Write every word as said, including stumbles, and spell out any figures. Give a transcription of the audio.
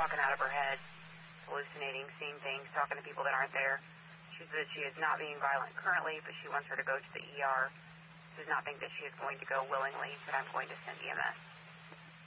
talking out of her head, hallucinating, seeing things, talking to people that aren't there. She said she is not being violent currently, but she wants her to go to the E R. Does not think that she is going to go willingly, but I'm going to send E M S.